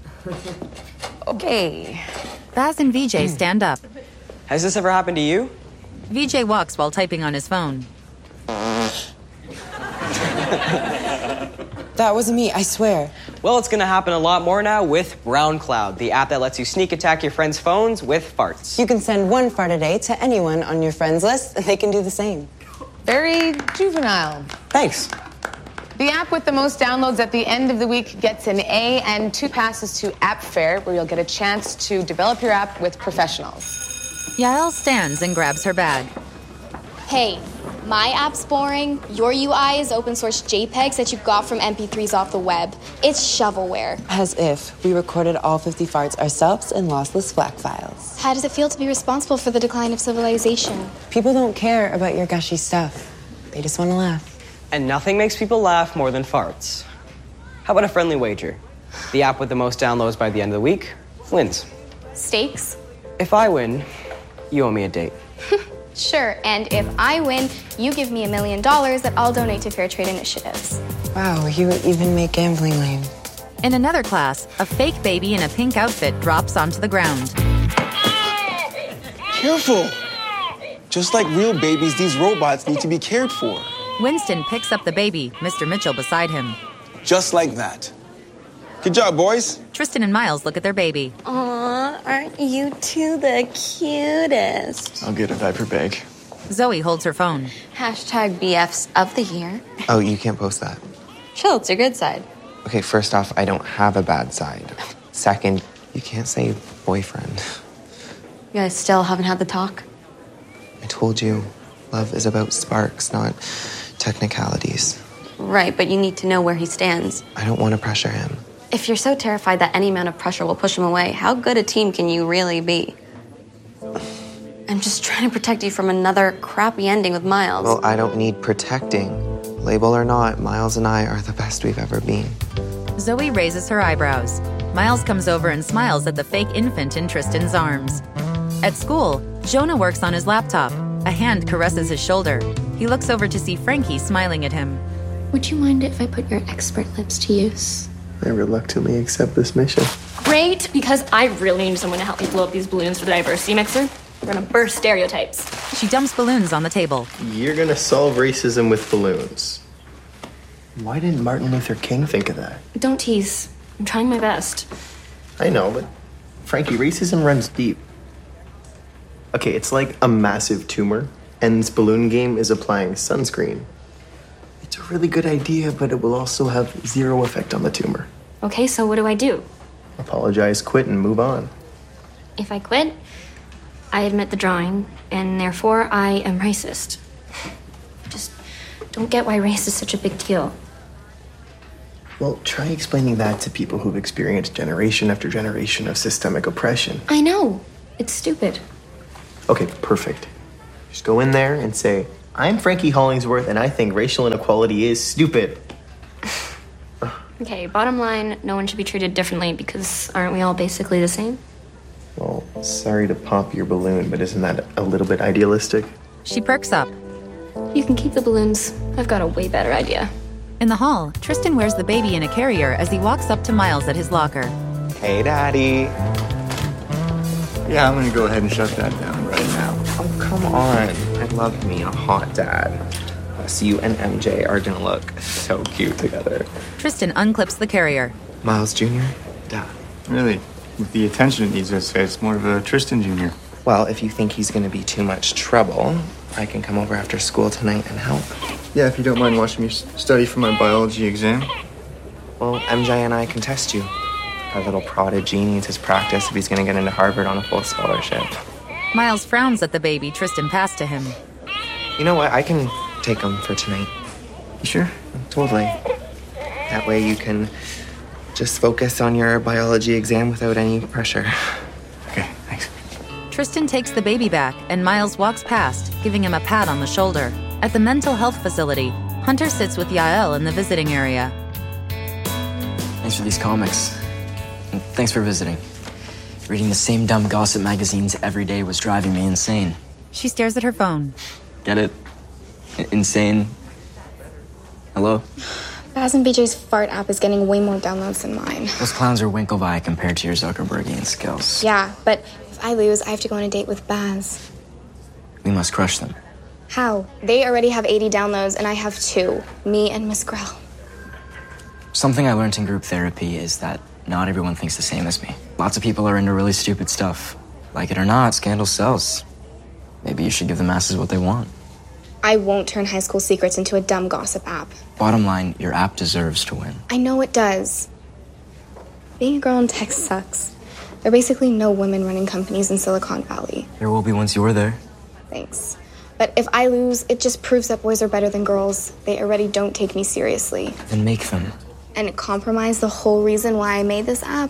Okay. Baz and VJ stand up. Has this ever happened to you? VJ walks while typing on his phone. That wasn't me, I swear. Well, it's gonna happen a lot more now with Brown Cloud, the app that lets you sneak attack your friends' phones with farts. You can send one fart a day to anyone on your friends list, and they can do the same. Very juvenile. Thanks. The app with the most downloads at the end of the week gets an A and 2 passes to App Fair, where you'll get a chance to develop your app with professionals. Yael stands and grabs her bag. Hey, my app's boring. Your UI is open source JPEGs that you got from MP3s off the web. It's shovelware. As if we recorded all 50 farts ourselves in lossless FLAC files. How does it feel to be responsible for the decline of civilization? People don't care about your gushy stuff. They just want to laugh. And nothing makes people laugh more than farts. How about a friendly wager? The app with the most downloads by the end of the week wins. Stakes? If I win, you owe me a date. Sure, and if I win, you give me $1 million that I'll donate to fair trade initiatives. Wow, you even make gambling lame. In another class, a fake baby in a pink outfit drops onto the ground. Careful! Just like real babies, these robots need to be cared for. Winston picks up the baby, Mr. Mitchell beside him. Just like that. Good job, boys. Tristan and Miles look at their baby. Aw, aren't you two the cutest? I'll get a diaper bag. Zoe holds her phone. #BFs of the year. Oh, you can't post that. Chill, it's your good side. Okay, first off, I don't have a bad side. Second, you can't say boyfriend. You guys still haven't had the talk? I told you, love is about sparks, not technicalities. Right, but you need to know where he stands. I don't want to pressure him. If you're so terrified that any amount of pressure will push him away, how good a team can you really be? I'm just trying to protect you from another crappy ending with Miles. Well, I don't need protecting. Label or not, Miles and I are the best we've ever been. Zoe raises her eyebrows. Miles comes over and smiles at the fake infant in Tristan's arms. At school, Jonah works on his laptop. A hand caresses his shoulder. He looks over to see Frankie smiling at him. Would you mind if I put your expert lips to use? I reluctantly accept this mission. Great, because I really need someone to help me blow up these balloons for the diversity mixer. We're gonna burst stereotypes. She dumps balloons on the table. You're gonna solve racism with balloons. Why didn't Martin Luther King think of that? Don't tease. I'm trying my best. I know, but Frankie, racism runs deep. Okay, it's like a massive tumor, and this balloon game is applying sunscreen. It's a really good idea, but it will also have zero effect on the tumor. Okay, so what do I do? Apologize, quit, and move on. If I quit, I admit the drawing, and therefore I am racist. Just don't get why race is such a big deal. Well, try explaining that to people who've experienced generation after generation of systemic oppression. I know. It's stupid. Okay, perfect. Just go in there and say, I'm Frankie Hollingsworth, and I think racial inequality is stupid. Okay, bottom line, no one should be treated differently because aren't we all basically the same? Well, sorry to pop your balloon, but isn't that a little bit idealistic? She perks up. You can keep the balloons. I've got a way better idea. In the hall, Tristan wears the baby in a carrier as he walks up to Miles at his locker. Hey, Daddy. Yeah, I'm gonna go ahead and shut that down right now. Oh, come on. I love me a hot dad. Plus, you and MJ are gonna look so cute together. Tristan unclips the carrier. Miles Jr.? Dad. Really? With the attention it needs, I'd say it's more of a Tristan Jr. Well, if you think he's gonna be too much trouble, I can come over after school tonight and help. Yeah, if you don't mind watching me study for my biology exam. Well, MJ and I can test you. Our little prodigy needs his practice if he's gonna get into Harvard on a full scholarship. Miles frowns at the baby Tristan passed to him. You know what? I can take him for tonight. You sure? Totally. That way you can just focus on your biology exam without any pressure. Okay, thanks. Tristan takes the baby back, and Miles walks past, giving him a pat on the shoulder. At the mental health facility, Hunter sits with Yael in the visiting area. Thanks for these comics. And thanks for visiting. Reading the same dumb gossip magazines every day was driving me insane. She stares at her phone. Get it? Insane. Hello? Baz and BJ's fart app is getting way more downloads than mine. Those clowns are Winklevi compared to your Zuckerbergian skills. Yeah, but if I lose, I have to go on a date with Baz. We must crush them. How? They already have 80 downloads, and I have 2. Me and Miss Grell. Something I learned in group therapy is that not everyone thinks the same as me. Lots of people are into really stupid stuff. Like it or not, scandal sells. Maybe you should give the masses what they want. I won't turn high school secrets into a dumb gossip app. Bottom line, your app deserves to win. I know it does. Being a girl in tech sucks. There are basically no women running companies in Silicon Valley. There will be once you're there. Thanks. But if I lose, it just proves that boys are better than girls. They already don't take me seriously. Then make them. And it compromised the whole reason why I made this app.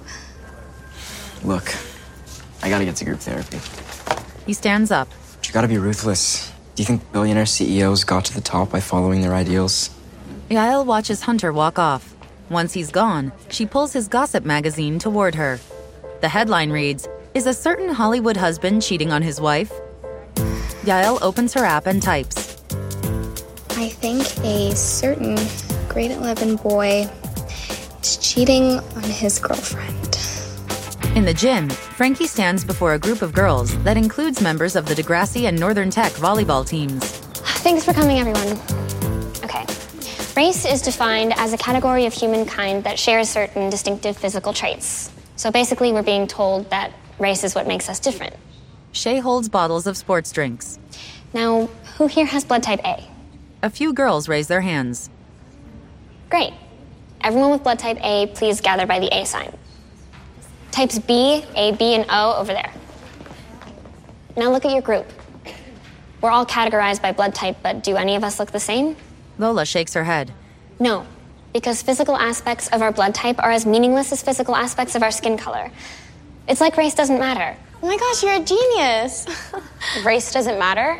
Look, I gotta get to group therapy. He stands up. But you gotta be ruthless. Do you think billionaire CEOs got to the top by following their ideals? Yael watches Hunter walk off. Once he's gone, she pulls his gossip magazine toward her. The headline reads, "Is a certain Hollywood husband cheating on his wife?" Yael opens her app and types. I think a certain grade 11 boy is cheating on his girlfriend. In the gym, Frankie stands before a group of girls that includes members of the Degrassi and Northern Tech volleyball teams. Thanks for coming, everyone. Okay. Race is defined as a category of humankind that shares certain distinctive physical traits. So basically, we're being told that race is what makes us different. Shay holds bottles of sports drinks. Now, who here has blood type A? A few girls raise their hands. Great. Everyone with blood type A, please gather by the A sign. Types B, A, B, and O over there. Now look at your group. We're all categorized by blood type, but do any of us look the same? Lola shakes her head. No, because physical aspects of our blood type are as meaningless as physical aspects of our skin color. It's like race doesn't matter. Oh my gosh, you're a genius. Race doesn't matter?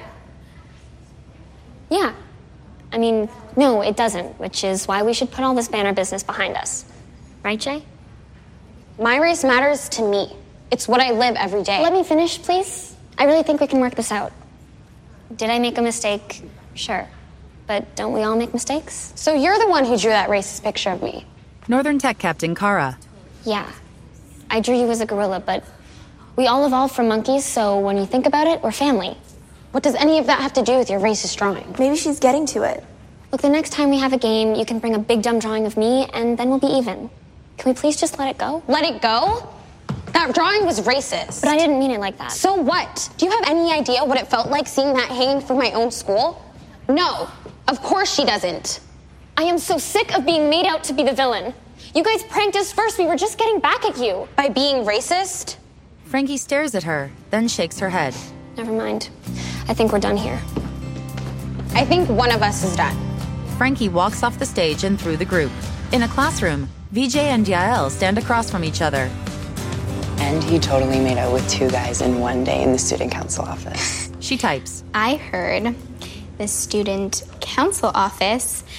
Yeah. I mean, no, it doesn't, which is why we should put all this banner business behind us. Right, Jay? My race matters to me. It's what I live every day. Let me finish, please. I really think we can work this out. Did I make a mistake? Sure. But don't we all make mistakes? So you're the one who drew that racist picture of me. Northern Tech Captain Kara. Yeah. I drew you as a gorilla, but we all evolved from monkeys, so when you think about it, we're family. What does any of that have to do with your racist drawing? Maybe she's getting to it. Look, the next time we have a game, you can bring a big dumb drawing of me, and then we'll be even. Can we please just let it go? Let it go? That drawing was racist. But I didn't mean it like that. So what? Do you have any idea what it felt like seeing that hanging from my own school? No, of course she doesn't. I am so sick of being made out to be the villain. You guys pranked us first. We were just getting back at you. By being racist? Frankie stares at her, then shakes her head. Never mind. I think we're done here. I think one of us is done. Frankie walks off the stage and through the group. In a classroom, VJ and Yael stand across from each other. And he totally made out with 2 guys in one day in the student council office. She types. I heard the student council office